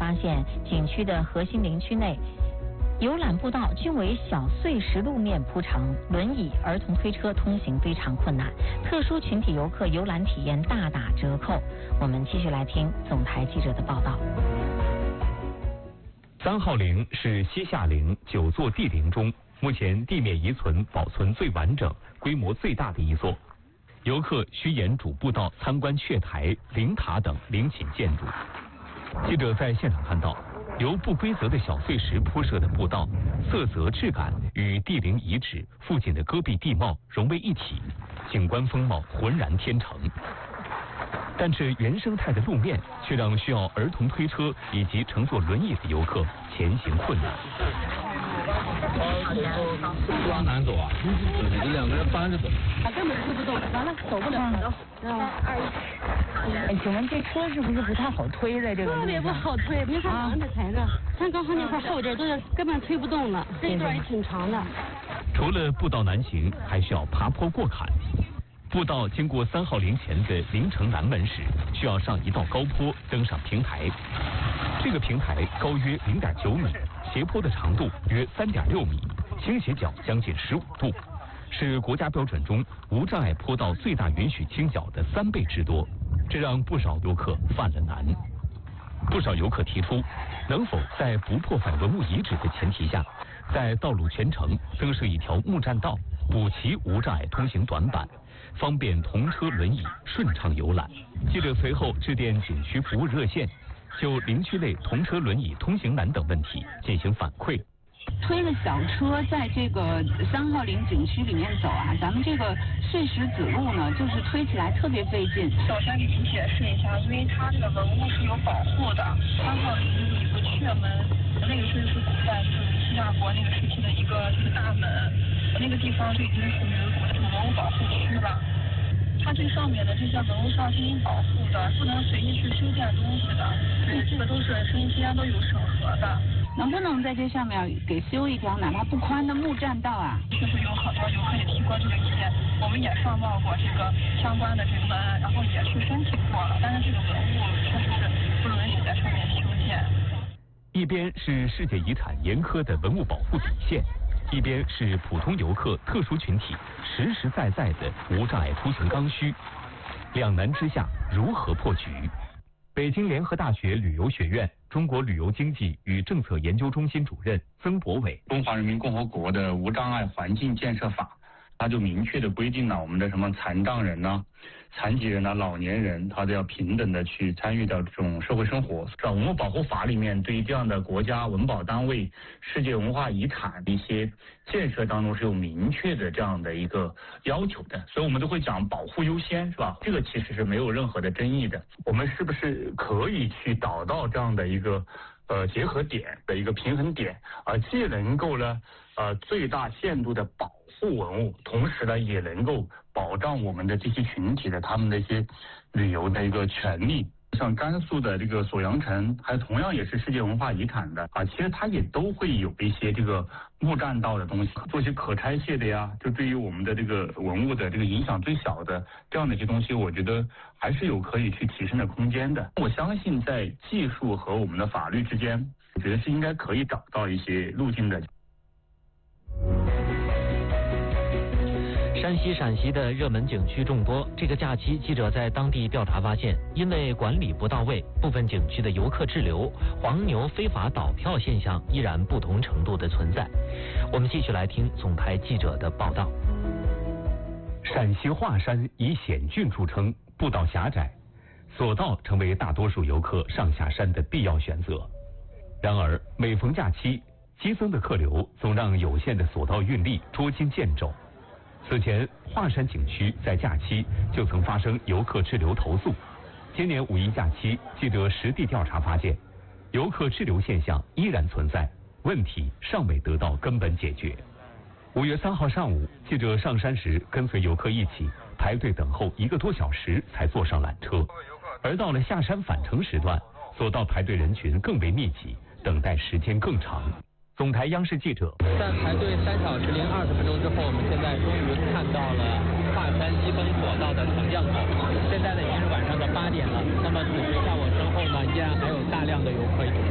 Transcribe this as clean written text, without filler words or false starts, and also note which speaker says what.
Speaker 1: 发现，景区的核心林区内游览步道均为小碎石路面铺成，轮椅、儿童推车通行非常困难，特殊群体游客游览体验大打折扣。我们继续来听总台记者的报道。
Speaker 2: 3号陵是西夏陵9座帝陵中目前地面遗存保存最完整、规模最大的一座。游客需沿主步道参观阙台、陵塔等陵寝建筑。记者在现场看到，由不规则的小碎石铺设的步道，色泽质感与帝陵遗址附近的戈壁地貌融为一体，景观风貌浑然天成。但这原生态的路面却让需要儿童推车以及乘坐轮椅的游客前行困难。
Speaker 3: 往南走啊，就是2个人搬着走。
Speaker 4: 他根本推不动，完了走不了。
Speaker 5: 请问这车是不是不太好推的？这个
Speaker 4: 特别不好推，没法往那抬着。像刚才那块后劲都是根本推不动了，这一段也挺长的。
Speaker 2: 除了步道难行，还需要爬坡过坎。步道经过3号陵前的陵城南门时，需要上一道高坡，登上平台。这个平台高约0.9米，斜坡的长度约3.6米，倾斜角将近15度，是国家标准中无障碍坡道最大允许倾角的3倍之多，这让不少游客犯了难。不少游客提出，能否在不破坏文物遗址的前提下，在道路全程增设一条木栈道，补齐无障碍通行短板，方便童车轮椅顺畅游览。记者随后致电景区服务热线，就林区内童车轮椅通行难等问题进行反馈。
Speaker 6: 推了小车在这个3号陵景区里面走啊，咱们这个碎石子路呢，就是推起来特别费劲。
Speaker 7: 首先给您解释一下，因为它这个文物是有保护的。3号陵有一个阙门，那个是古代是西夏国那个时期的一个大门，那个地方就已经属于国的文物保护区了。它这上面的这些文物是要进行保护的，不能随意去修建东西的，所以这个都是申遗间都有审核的。
Speaker 6: 能不能在这上面给修一条哪怕不宽的木栈道啊？
Speaker 7: 确实有很多游客也提过这个意见，我们也上报过这个相关的这个文案，然后也去申请过了，但是这个文物确实是不允许在上面修建。
Speaker 2: 一边是世界遗产严苛的文物保护底线，一边是普通游客、特殊群体实实在在的无障碍出行刚需，两难之下如何破局？北京联合大学旅游学院中国旅游经济与政策研究中心主任曾博伟：
Speaker 8: 中华人民共和国的无障碍环境建设法，它就明确的规定了我们的什么残障人呐、残疾人呐、老年人，他都要平等的去参与到这种社会生活。在文物保护法里面，对于这样的国家文保单位、世界文化遗产的一些建设当中是有明确的这样的一个要求的，所以我们都会讲保护优先，是吧？这个其实是没有任何的争议的。我们是不是可以去找到这样的一个结合点的一个平衡点，既能够呢最大限度的保护文物，同时呢也能够保障我们的这些群体的他们的一些旅游的一个权利。像甘肃的这个锁阳城，还同样也是世界文化遗产的其实它也都会有一些这个木栈道的东西，做一些可拆卸的呀，就对于我们的这个文物的这个影响最小的这样的一些东西，我觉得还是有可以去提升的空间的。我相信在技术和我们的法律之间，我觉得是应该可以找到一些路径的。
Speaker 9: 山西、陕西的热门景区众多，这个假期记者在当地调查发现，因为管理不到位，部分景区的游客滞留、黄牛非法倒票现象依然不同程度的存在。我们继续来听总台记者的报道。
Speaker 2: 陕西华山以险峻著称，步道狭窄，索道成为大多数游客上下山的必要选择。然而每逢假期，激增的客流总让有限的索道运力捉襟见肘。此前，华山景区在假期就曾发生游客滞留投诉。今年五一假期，记者实地调查发现，游客滞留现象依然存在，问题尚未得到根本解决。5月3号上午，记者上山时跟随游客一起排队等候1个多小时才坐上缆车，而到了下山返程时段，索道排队人群更为密集，等待时间更长。总台央视记者
Speaker 10: 在排队3小时零20分钟之后，我们现在终于看到了华山西峰索道的乘降口。现在呢已经是晚上的8点了，那么此时在我身后呢，依然还有大量的游客